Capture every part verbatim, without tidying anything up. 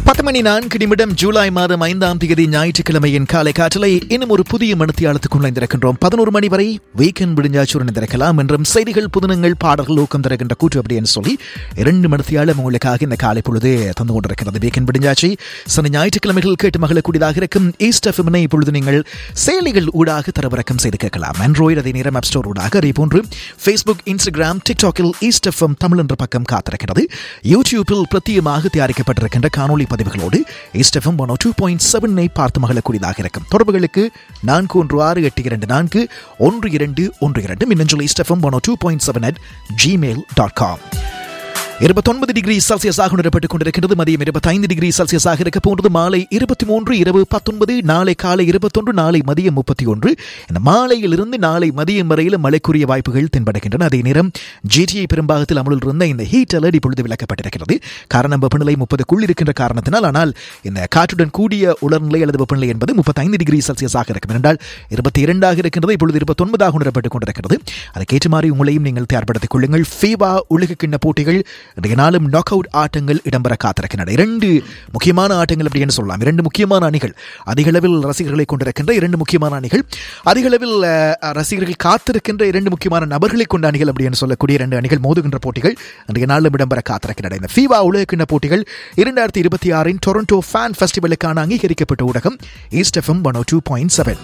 பத்து மணி நான்கு நிமிடம் ஜூலை மாதம் ஐந்தாம் தேதி ஞாயிற்றுக்கிழமையின் காலை காற்றலை இன்னும் ஒரு புதிய மணித்தியாலத்துக்குள் இணைந்திருக்கின்றோம். பதினோரு மணி வரை வீக்கெண்ட் விடிஞ்சாச்சுடன் இணைந்திருக்கலாம் என்றும் செய்திகள் புதினங்கள் பாடல்கள் ஊக்கம் தருகின்ற கூற்று அப்படின்னு சொல்லி இரண்டு மணித்தியாலம் உங்களுக்காக இந்த காலை பொழுது தந்து கொண்டிருக்கிறது. வீக்கெண்ட் விடிஞ்சாச்சு சனி ஞாயிற்றுக்கிழமைகள் கேட்டு மகளக்கூடியதாக இருக்கும் ஈஸ்ட் எஃப்எம்னை இப்பொழுது நீங்கள் செயலிகள் ஊடாக தரவிறக்கம் செய்து கேட்கலாம். ஆண்ட்ராய்டு அதே நேரம் ஆப் ஸ்டோர் ஊடாக அதே போன்று Facebook, Instagram, டிக்டாக்கில் east FM Tamil என்ற பக்கம் காத்திருக்கிறது. யூடியூப்பில் பிரத்யேகமாக தயாரிக்கப்பட்டிருக்கின்ற காணொலி பதிவுகளோடு east FM one two point செவனை பார்த்து மகளக்கூடியதாக இருக்கும். தொடர்புகளுக்கு நான்கு ஒன்று ஆறு எட்டு இரண்டு நான்கு ஒன்று இரண்டு ஒன்று இரண்டு மின்னஞ்சல் east FM one two point seven at Gmail dot com. இருபத்தொன்பது டிகிரி செல்சியஸாக உணரப்பட்டுக் கொண்டிருக்கிறது. மதியம் இருபத்தைந்து டிகிரி செல்சியஸாக இருக்க போன்றது. மாலை இருபத்தி மூன்று, இரவு பத்தொன்பது, நாளை காலை இருபத்தொன்று, நாளை மதியம் முப்பத்தி ஒன்று. இந்த மாலையிலிருந்து நாளை மதியம் வரையில் மழைக்குரிய வாய்ப்புகள் தென்படுகின்றன. அதே நேரம் ஜிடிஐ பெரும்பாகத்தில் அமலில் இருந்த இந்த ஹீட் அலர்ட் இப்பொழுது விலக்கப்பட்டிருக்கிறது. காரணம் வெப்பநிலை முப்பதுக்குள் இருக்கின்ற காரணத்தினால். ஆனால் இந்த காற்றுடன் கூடிய உலர்நிலை அல்லது வெப்பநிலை என்பது முப்பத்தைந்து டிகிரி செல்சியஸாக இருக்கும். என்றால் இருபத்தி இரண்டாக இருக்கின்றது, இப்பொழுது இருபத்தொன்பதாக உணரப்பட்டுக் கொண்டிருக்கிறது. அதுக்கேற்ற மாதிரி உங்களையும் நீங்கள் தயார்படுத்திக் கொள்ளுங்கள். ஃபீபா உலக கிண்ண போட்டிகள் இன்றைய நாளும் நாக் அவுட் ஆட்டங்கள் இடம்பெற காத்திருக்கின்றன. இரண்டு முக்கியமான ஆட்டங்கள் அப்படின்னு சொல்லலாம். இரண்டு முக்கியமான அணிகள், அதிகளவில் ரசிகர்களை கொண்டிருக்கின்ற இரண்டு முக்கியமான அணிகள், அதிகளவில் ரசிகர்கள் காத்திருக்கின்ற இரண்டு முக்கியமான நபர்களை கொண்ட அணிகள் அப்படின்னு சொல்லக்கூடிய இரண்டு அணிகள் மோதுகின்ற போட்டிகள் இன்றைய நாளும் இடம்பெற காத்திருக்கின்றன. இந்த ஃபீபா உலக கிண்ண போட்டிகள் இரண்டாயிரத்தி இருபத்தி ஆறின் டொரண்டோ ஃபேன் ஃபெஸ்டிவலுக்கான அங்கீகரிக்கப்பட்ட ஊடகம் east FM one two point seven.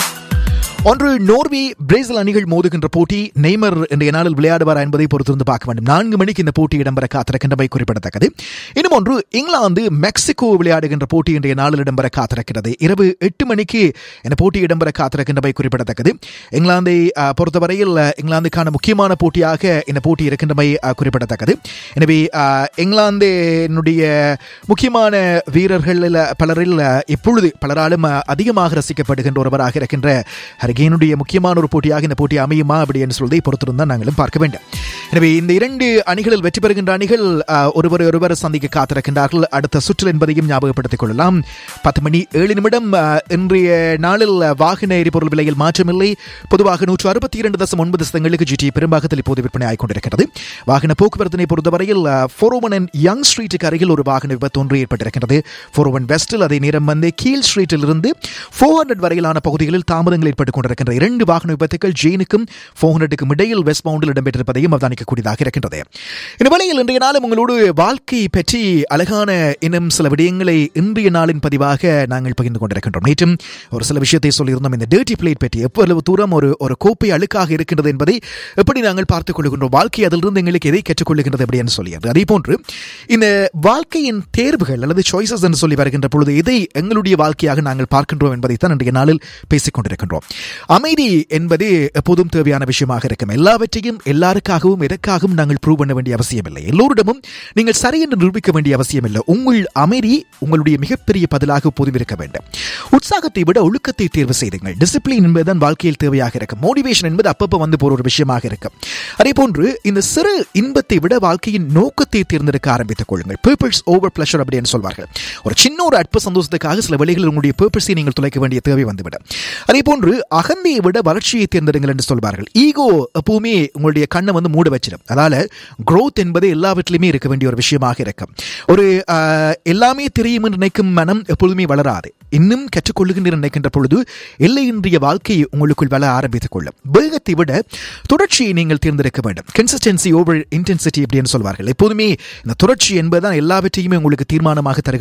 ஒன்று நோர்வே பிரேசில் அணிகள் மோதுகின்ற போட்டி. நெய்மர் இன்றைய நாளில் விளையாடுவார் என்பதை பொறுத்திருந்து பார்க்க வேண்டும். நான்கு மணிக்கு இந்த போட்டி இடம்பெற காத்திருக்கின்றமை குறிப்பிடத்தக்கது. இன்னும் ஒன்று இங்கிலாந்து மெக்சிகோ விளையாடுகின்ற போட்டி இன்றைய நாளில் இடம்பெற காத்திருக்கிறது. இரவு எட்டு மணிக்கு இந்த போட்டி இடம்பெற காத்திருக்கின்றமை குறிப்பிடத்தக்கது. இங்கிலாந்தை பொறுத்தவரையில் இங்கிலாந்துக்கான முக்கியமான போட்டியாக இந்த போட்டி இருக்கின்றமை குறிப்பிடத்தக்கது. எனவே இங்கிலாந்தினுடைய முக்கியமான வீரர்களில் பலரில் இப்பொழுது பலராலும் அதிகமாக ரசிக்கப்படுகின்ற ஒருவராக இருக்கின்ற ஹரிகேனுடைய முக்கியமான ஒரு போட்டியாக இந்த போட்டி அமையுமா அப்படி என்று சொல்வதை பொறுத்திருந்தால் நாங்களும் பார்க்க வேண்டும். எனவே இந்த இரண்டு அணிகளில் வெற்றி பெறுகின்ற அணிகள் ஒருவர் ஒருவர் சந்திக்க காத்திருக்கின்றார்கள் அடுத்த சுற்றில் என்பதையும் ஞாபகப்படுத்திக் கொள்ளலாம். பத்து மணி ஏழு நிமிடம். இன்றைய நாளில் வாகன எரிபொருள் விலையில் மாற்றமில்லை. பொதுவாக நூற்று அறுபத்தி இரண்டு தசம் ஒன்பது சதங்களுக்கு ஜிடி பெரும்பாகத்தில் இப்போது விற்பனை ஆகிக் கொண்டிருக்கிறது. வாகன போக்குவரத்தினை பொறுத்தவரையில் ஃபோர் ஓ ஒன் யங் ஸ்ட்ரீட்டுக்கு அருகில் ஒரு வாகன விபத்து ஒன்று ஏற்பட்டிருக்கிறது. ஃபோர் ஓ ஒன் வெஸ்டில் அதே நேரம் வந்து கீழ் ஸ்ட்ரீட்டில் இருந்து ஃபோர் ஹண்ட்ரட் வரையிலான பகுதிகளில் தாமதங்கள் ஏற்பட்டுக் கொண்டிருக்கின்ற இரண்டு வாகன விபத்துக்கள் ஜெயினுக்கும் ஃபோர் ஹண்ட்ரடுக்கும் இடையில் வெஸ்ட் பவுண்டில் இடம்பெற்றிருப்பதையும் அவதானிக்கக்கூடியதாக இருக்கின்றது. இந்த வேளையில் இன்றைய நாளும் உங்களோடு வாழ்க்கை பற்றி அழகான இன்னும் சில விடயங்களை இன்றைய நாளின் பதிவாக நாங்கள் பகிர்ந்து கொண்டிருக்கின்றோம். நேற்றும் ஒரு சில விஷயத்தை சொல்லியிருந்தோம். இந்த டர்ட்டி பிளேட் பற்றி எவ்வளவு தூரம் ஒரு ஒரு கோப்பை அழுக்காக இருக்கின்றது என்பதை எப்படி நாங்கள் பார்த்துக் கொள்கின்றோம். வாழ்க்கை அதிலிருந்து எங்களுக்கு எதை கற்றுக்கொள்ளுகின்றது அப்படின்னு சொல்லியது. அதே போன்று இந்த வாழ்க்கையின் தேர்வுகள் அல்லது சாய்ஸஸ் என்று சொல்லி வருகின்ற பொழுது இதை எங்களுடைய வாழ்க்கையாக நாங்கள் பார்க்கின்றோம் என்பதைத்தான் இன்றைய நாளில் பேசிக் கொண்டிருக்கின்றோம். அமைதி என்பது எப்போதும் தேவையான விஷயமாக இருக்கும். எல்லாவற்றையும் எல்லாருக்காகவும் எதற்காகவும் நாங்கள் ப்ரூவ் பண்ண வேண்டிய அவசியம் இல்லை. எல்லோரிடமும் நீங்கள் சரி என்று நிரூபிக்க வேண்டிய அவசியம் இல்லை. உங்கள் அமைதி உங்களுடைய மிகப்பெரிய பதிலாக எப்போதும் இருக்க வேண்டும். உற்சாகத்தை விட ஒழுக்கத்தை தேர்வு செய்துங்கள். டிசிப்ளின் என்பதுதான் வாழ்க்கையில் தேவையாக இருக்கும். மோட்டிவேஷன் என்பது அப்பப்போ வந்து போற ஒரு விஷயமாக இருக்கும். அதே போன்று இந்த சிறு இன்பத்தை விட வாழ்க்கையின் நோக்கத்தை தேர்ந்தெடுக்க ஆரம்பித்துக் கொள்ளுங்கள். பர்பஸ் ஓவர் பிளஷர் அப்படின்னு சொல்வார்கள். ஒரு சின்ன ஒரு அற்ப சந்தோஷத்துக்காக சில வேளைகளில் உங்களுடைய பர்பஸை நீங்கள் துளைக்க வேண்டிய தேவை வந்துவிடும். அதே போன்று அகந்தையை விட வளர்ச்சியை தேர்ந்தெடுங்கள் என்று சொல்வார்கள். ஈகோ எப்பவுமே உங்களுடைய கண்ணை வந்து மூட வச்சிடும். அதால growth என்பது எல்லாவற்றிலுமே இருக்க வேண்டிய ஒரு விஷயமாக இருக்கும். ஒரு எல்லாமே தெரியும் என்று நினைக்கும் மனம் எப்பொழுதுமே வளராது. இன்னும் கற்றுக்கொள்ளுகின்ற நினைக்கின்ற பொழுது எல்லையின்றிய வாழ்க்கையை உங்களுக்குள் வளர ஆரம்பித்துக் கொள்ளும். வேகத்தை விட தொடர்ச்சியை நீங்கள் தேர்ந்தெடுக்க வேண்டும். கன்சிஸ்டன்சி ஓவர் இன்டென்சிட்டி அப்படின்னு சொல்வார்கள். எப்போதுமே இந்த தொடர்ச்சி என்பதுதான் எல்லாவற்றையுமே உங்களுக்கு தீர்மானமாக தருகிறது.